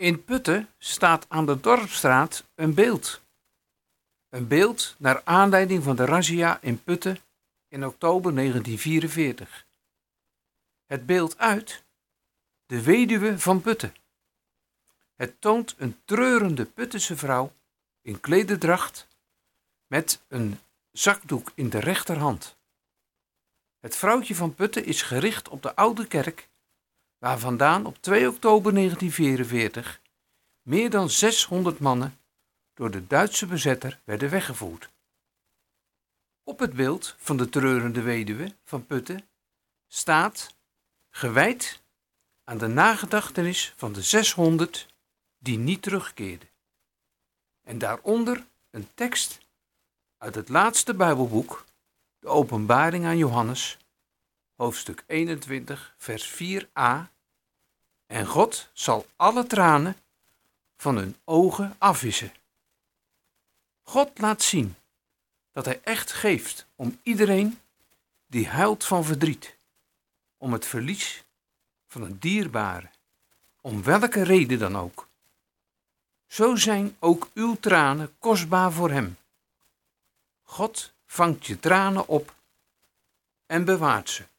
In Putten staat aan de Dorpsstraat een beeld. Een beeld naar aanleiding van de razzia in Putten in oktober 1944. Het beeld uit De Weduwe van Putten. Het toont een treurende Puttense vrouw in klederdracht met een zakdoek in de rechterhand. Het vrouwtje van Putten is gericht op de oude kerk, waar vandaan op 2 oktober 1944 meer dan 600 mannen door de Duitse bezetter werden weggevoerd. Op het beeld van de treurende weduwe van Putten staat gewijd aan de nagedachtenis van de 600 die niet terugkeerden. En daaronder een tekst uit het laatste Bijbelboek, de Openbaring aan Johannes, hoofdstuk 21, vers 4a. En God zal alle tranen van hun ogen afwissen. God laat zien dat hij echt geeft om iedereen die huilt van verdriet, om het verlies van een dierbare, om welke reden dan ook. Zo zijn ook uw tranen kostbaar voor hem. God vangt je tranen op en bewaart ze.